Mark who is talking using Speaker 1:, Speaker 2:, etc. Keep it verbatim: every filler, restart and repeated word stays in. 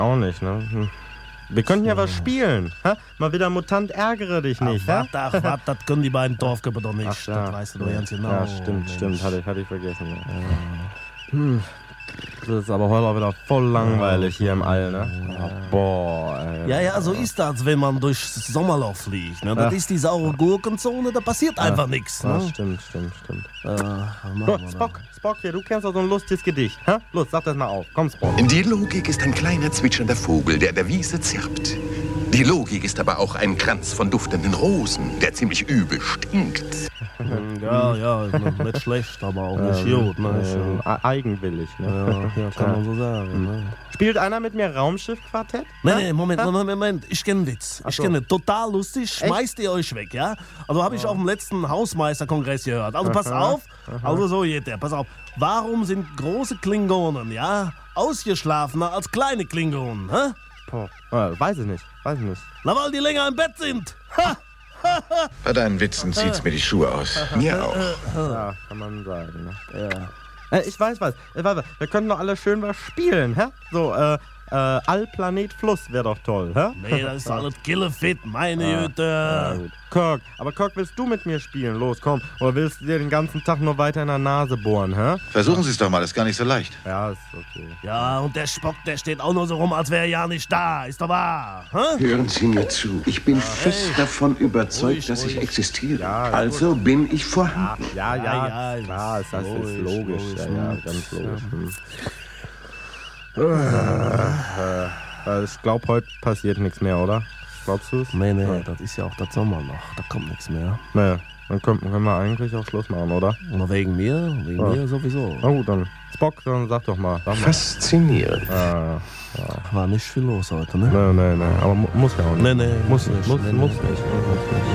Speaker 1: Auch nicht, ne? Hm. Wir könnten ja was spielen. Hä? Mal wieder Mutant, ärgere dich nicht.
Speaker 2: Ach, warte, ach, warte, das können die beiden Dorfgöpper doch nicht.
Speaker 1: Ach, ja.
Speaker 2: Das weißt du doch ganz genau.
Speaker 1: Ja, stimmt,
Speaker 2: Mensch.
Speaker 1: stimmt. Hatte ich, hatte ich vergessen. Ja. Hm. Das ist aber heute auch wieder voll langweilig hier im All, ne? Ja. Boah, ey.
Speaker 2: Ja, ja, so ist das, wenn man durchs Sommerloch fliegt. Ne? Das
Speaker 1: Ja.
Speaker 2: ist die saure Gurkenzone, da passiert
Speaker 1: Ja.
Speaker 2: einfach nichts.
Speaker 1: Ja,
Speaker 2: Ne?
Speaker 1: stimmt, stimmt, stimmt.
Speaker 2: Äh, was machen
Speaker 1: So,
Speaker 2: wir
Speaker 1: Spock, Spock, hier, du kennst doch so ein lustiges Gedicht. Hä? Los, sag das mal auf. Komm, Spock.
Speaker 3: Die Logik ist ein kleiner zwitschernder Vogel, der der Wiese zirpt. Die Logik ist aber auch ein Kranz von duftenden Rosen, der ziemlich übel stinkt.
Speaker 2: da? Ja, ja, nicht schlecht, aber auch nicht gut. Ne?
Speaker 1: Ähm,
Speaker 2: Ja.
Speaker 1: äh, eigenwillig, ne?
Speaker 2: Ja, ja, kann man so sagen. Ne?
Speaker 1: Spielt einer mit mir Raumschiff-Quartett?
Speaker 2: Nee,
Speaker 1: Hä?
Speaker 2: nee, Moment,
Speaker 1: Hä?
Speaker 2: Moment, Moment, ich kenne einen Witz.
Speaker 1: Ach
Speaker 2: Ich
Speaker 1: so.
Speaker 2: kenne total lustig, schmeißt ihr euch weg, ja? Also habe ich auf dem letzten Hausmeisterkongress gehört. Also pass
Speaker 1: Aha,
Speaker 2: auf, also so geht der, pass auf. Warum sind große Klingonen, ja, ausgeschlafener als kleine Klingonen, hä?
Speaker 1: Boah, äh, weiß ich nicht, weiß ich nicht.
Speaker 2: Na, weil die länger im Bett sind. Ha!
Speaker 3: Bei deinen Witzen zieht's mir die Schuhe aus. Mir auch.
Speaker 1: Ja, kann man sagen, ne?
Speaker 2: Ja.
Speaker 1: Äh, ich weiß was. Äh, warte, wir können doch alle schön was spielen, hä? So, äh, äh, Allplanet Fluss wäre doch toll, hä?
Speaker 2: Nee, das ist alles killefit, meine
Speaker 1: Ja,
Speaker 2: Güte.
Speaker 1: gut. Kirk, aber Kirk, willst du mit mir spielen? Los, komm. Oder willst du dir den ganzen Tag nur weiter in der Nase bohren, hä?
Speaker 4: Versuchen Sie es doch mal, ist gar nicht so leicht.
Speaker 1: Ja, ist okay.
Speaker 2: Ja, und der Spock, der steht auch nur so rum, als wäre er ja nicht da. Ist doch wahr, hä?
Speaker 5: Hören Sie mir zu. Ich bin fest davon überzeugt,
Speaker 2: Ruhig,
Speaker 5: dass ich
Speaker 2: ruhig.
Speaker 5: existiere.
Speaker 1: Ja, ja,
Speaker 5: also bin ich vorhanden.
Speaker 1: Ja, ja,
Speaker 2: Ja,
Speaker 1: ja,
Speaker 2: ja,
Speaker 1: klar, ist, das ist
Speaker 2: logisch,
Speaker 1: logisch.
Speaker 2: logisch,
Speaker 1: ja, ja,
Speaker 2: ne?
Speaker 1: ganz logisch. Hm. Äh, äh, ich glaube, heute passiert nichts mehr, oder? Glaubst du es?
Speaker 2: Nee, nee,
Speaker 1: Ja.
Speaker 2: das ist ja auch der Sommer noch. Da kommt nichts mehr.
Speaker 1: Naja, dann können, können wir eigentlich auch Schluss machen, oder?
Speaker 2: Und wegen mir, wegen
Speaker 1: Ja.
Speaker 2: mir sowieso.
Speaker 1: Na gut, dann Spock, dann sag doch mal. Sag mal.
Speaker 5: Faszinierend.
Speaker 1: Ah,
Speaker 2: War nicht viel los heute, ne?
Speaker 1: nee, nee, nee, aber mu muss ja auch nicht.
Speaker 2: Nee, nee,
Speaker 1: muss,
Speaker 2: muss nicht.
Speaker 1: muss,
Speaker 2: Nee,
Speaker 1: muss
Speaker 2: nee.
Speaker 1: nicht. Muss nicht.